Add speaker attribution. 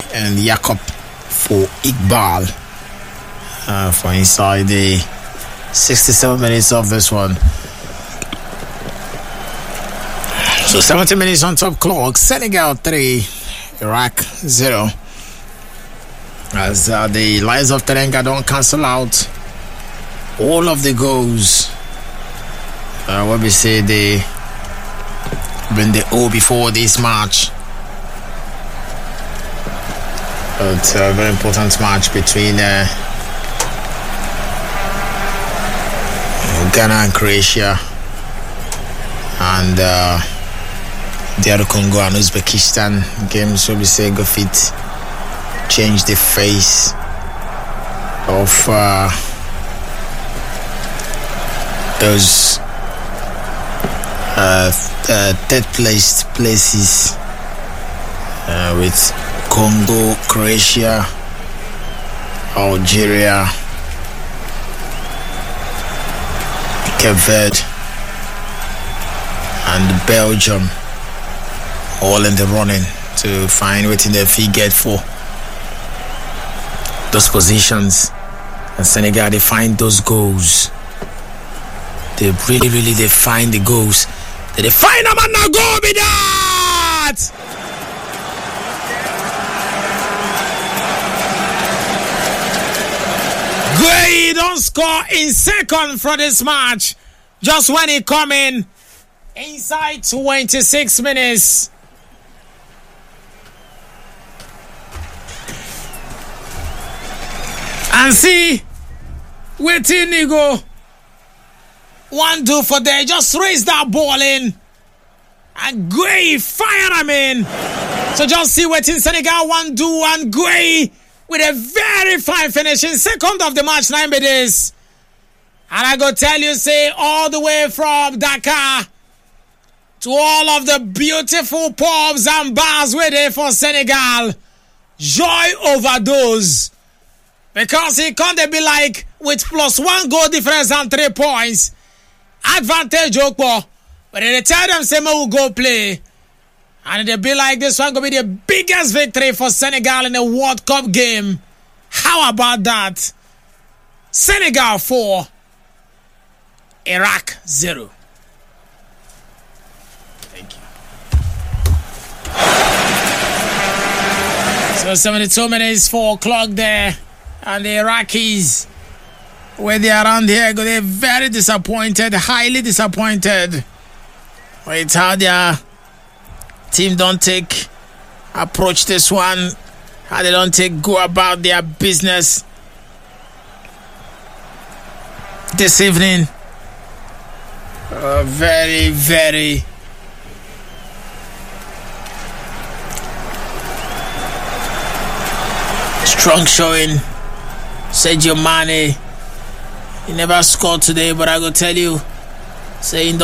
Speaker 1: and Jakob for Iqbal for inside the 67 minutes of this one. So 70 minutes on top clock. Senegal 3, Iraq 0. As the Lions of Teranga don't cancel out all of the goals. What we say they been the O before this match. It's a very important match between Ghana and Croatia, and DR Congo and Uzbekistan. Games will be say go fit change the face of those third placed places with Congo, Croatia, Algeria, Cape Verde, and Belgium, all in the running to find what in their feet get for those positions. And Senegal, they find those goals. They really they find the goals. They find them and now go be that. Gray don't score in second for this match. Just when he come in inside 26 minutes. And see, waiting he go. One do for there. Just raise that ball in. And Gray fire him in. So just see what in Senegal one do, and Gray with a very fine finish in second of the match 9 minutes. And I go tell you, say, all the way from Dakar to all of the beautiful pubs and bars where they for Senegal. Joy overdose. Because he can't be like with +1 goal difference and 3 points. Advantage Okpo. But they tell them say we'll go play. And they be like this one gonna be the biggest victory for Senegal in a World Cup game. How about that? Senegal 4, Iraq 0. Thank you. So 72 minutes, 4 o'clock there. And the Iraqis, where they are around here, they're very disappointed, highly disappointed. It's how their team don't approach this one, how they don't go about their business this evening. Very, very strong showing. Sadio Mane, he never scored today, but I go tell you, saying